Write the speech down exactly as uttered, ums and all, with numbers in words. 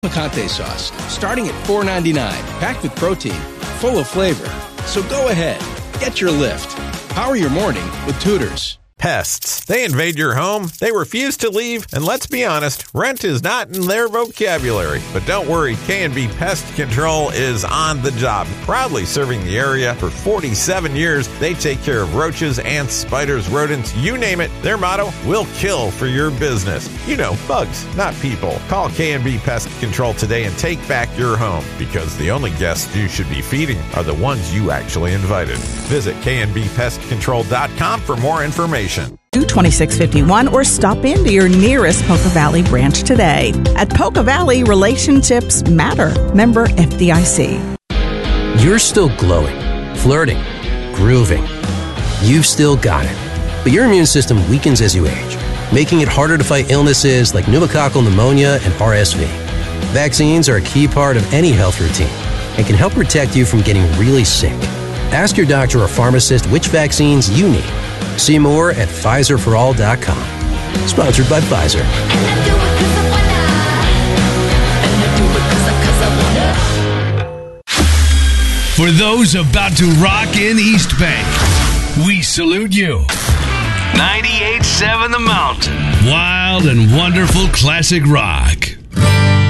Picante sauce, starting at four ninety-nine, packed with protein, full of flavor. So go ahead, get your lift. Power your morning with Tutors. Pests. They invade your home, they refuse to leave, and let's be honest, rent is not in their vocabulary. But don't worry, K and B Pest Control is on the job. Proudly serving the area for forty-seven years, they take care of roaches, ants, spiders, rodents, you name it. Their motto, we'll kill for your business. You know, bugs, not people. Call K and B Pest Control today and take back your home, because the only guests you should be feeding are the ones you actually invited. Visit K and B pest control dot com for more information. twenty-six fifty-one or stop into your nearest Poca Valley branch today. At Poca Valley, relationships matter. Member F D I C. You're still glowing, flirting, grooving. You've still got it. But your immune system weakens as you age, making it harder to fight illnesses like pneumococcal pneumonia and R S V. Vaccines are a key part of any health routine and can help protect you from getting really sick. Ask your doctor or pharmacist which vaccines you need. See more at Pfizer for all dot com. Sponsored by Pfizer. For those about to rock in East Bay, we salute you. ninety-eight point seven The Mountain. Wild and wonderful classic rock.